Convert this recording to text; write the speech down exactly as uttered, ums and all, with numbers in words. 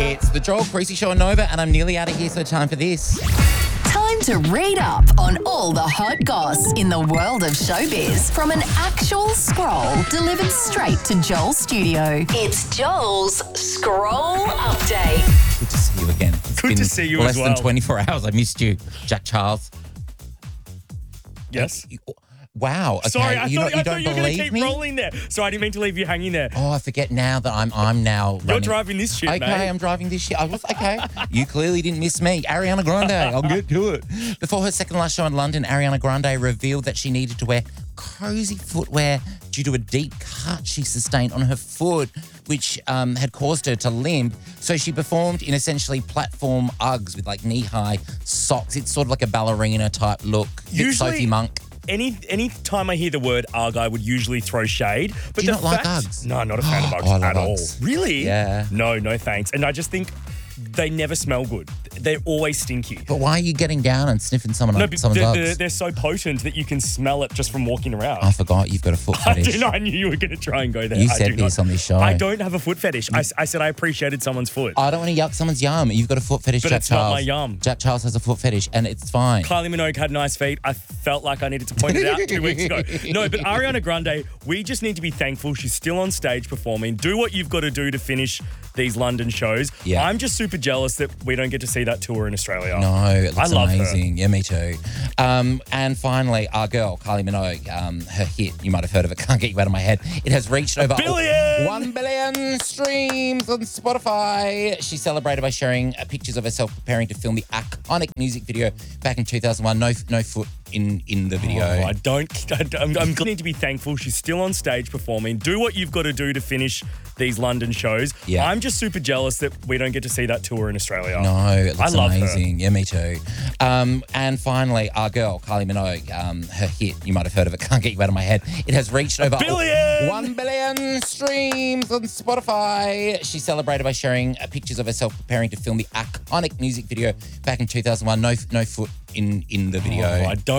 It's the Joel Creasy Show on Nova, and I'm nearly out of here, so time for this. Time to read up on all the hot goss in the world of showbiz from an actual scroll delivered straight to Joel's studio. It's Joel's Scroll Update. Good to see you again. It's Good been to see you less as well. than twenty-four hours. I missed you, Jack Charles. Yes. Wow. Okay. Sorry, I you, thought, don't, you I don't thought you were going believe to keep me? rolling there. Sorry, I didn't mean to leave you hanging there. Oh, I forget now that I'm I'm now You're running. driving this shit, Okay, mate. I'm driving this shit. I was okay. You clearly didn't miss me. Ariana Grande. I'll get to it. Before her second last show in London, Ariana Grande revealed that she needed to wear cozy footwear due to a deep cut she sustained on her foot, which um, had caused her to limp. So she performed in essentially platform Uggs with like knee-high socks. It's sort of like a ballerina type look. Bit Usually- Sophie Monk. Any any time I hear the word Ugg, I would usually throw shade. But Do you the not like fact, Uggs? No, not a fan of Uggs Oh, I love at all. Uggs. Really? Yeah. No, no thanks. And I just think they never smell good. They're always stinky. But why are you getting down and sniffing someone No, on but someone's they're, Uggs? they're, they're so potent that you can smell it just from walking around. I forgot you've got a foot I fetish. do not. I knew you were going to try and go there. You I said do this not. on this show. I don't have a foot fetish. I, I said I appreciated someone's foot. I don't want to yuck someone's yum. You've got a foot fetish, But Jack it's not Charles. my yum. Jack Charles has a foot fetish, and it's fine. Kylie Minogue had nice feet. I felt like I needed to point it out two weeks ago. No, but Ariana Grande, we just need to be thankful she's still on stage performing. Do what you've got to do to finish these London shows. Yeah. I'm just super jealous that we don't get to see that tour in Australia. No, it looks I love her. amazing. Yeah, me too. Um, and finally, our girl, Kylie Minogue, um, her hit, you might have heard of it, Can't Get You Out of My Head. It has reached over billion! one billion streams on Spotify. She celebrated by sharing uh, pictures of herself preparing to film the iconic music video back in two thousand one. No, no foot in, in the video. Oh, I don't. I, I'm, I'm going to be thankful she's still on stage performing. Do what you've got to do to finish these London shows. Yeah. I'm just super jealous that we don't get to see that tour in Australia. No, it looks I love her. amazing. Yeah, me too. Um, and finally, our girl, Kylie Minogue, um, her hit, you might have heard of it, Can't Get You Out of My Head. It has reached over billion! one billion streams on Spotify. She celebrated by sharing uh, pictures of herself preparing to film the iconic music video back in two thousand one. No, no foot in, in the video. Oh, I don't.